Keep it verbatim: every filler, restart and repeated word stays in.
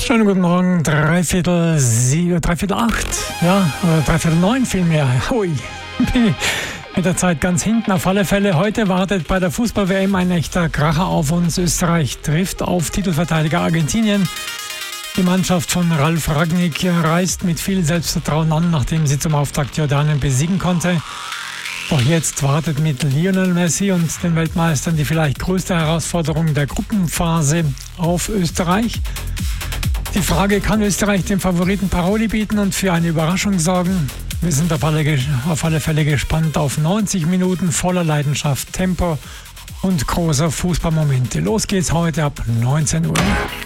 Schönen guten Morgen, dreiviertel sieben, dreiviertel acht, ja, oder dreiviertel neun vielmehr. Hui, bin mit der Zeit ganz hinten. Auf alle Fälle, heute wartet bei der Fußball-W M ein echter Kracher auf uns. Österreich trifft auf Titelverteidiger Argentinien. Die Mannschaft von Ralf Rangnick reist mit viel Selbstvertrauen an, nachdem sie zum Auftakt Jordanien besiegen konnte. Doch jetzt wartet mit Lionel Messi und den Weltmeistern die vielleicht größte Herausforderung der Gruppenphase auf Österreich. Die Frage, kann Österreich dem Favoriten Paroli bieten und für eine Überraschung sorgen? Wir sind auf alle, auf alle Fälle gespannt auf neunzig Minuten voller Leidenschaft, Tempo und großer Fußballmomente. Los geht's heute ab neunzehn Uhr.